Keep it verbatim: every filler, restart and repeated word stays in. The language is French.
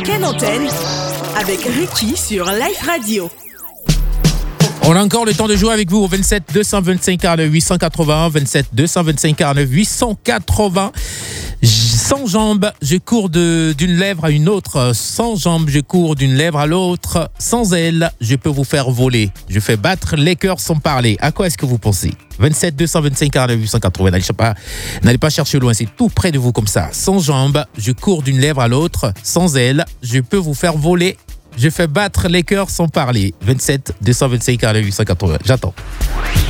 Ken Antenne avec Ricky sur Life Radio. On a encore le temps de jouer avec vous au vingt-sept deux cent vingt-cinq quarante-neuf huit cent quatre-vingts, vingt-sept deux cent vingt-cinq quarante-neuf huit cent quatre-vingts. Sans jambes, je cours de, d'une lèvre à une autre. Sans jambes, je cours d'une lèvre à l'autre. Sans ailes, je peux vous faire voler. Je fais battre les cœurs sans parler. À quoi est-ce que vous pensez? vingt-sept deux cent vingt-cinq quarante-neuf huit cent quatre-vingts. N'allez pas, n'allez pas chercher loin, c'est tout près de vous comme ça. Sans jambes, je cours d'une lèvre à l'autre. Sans ailes, je peux vous faire voler. Je fais battre les cœurs sans parler. vingt-sept deux cent vingt-cinq quarante-neuf huit cent quatre-vingts. J'attends.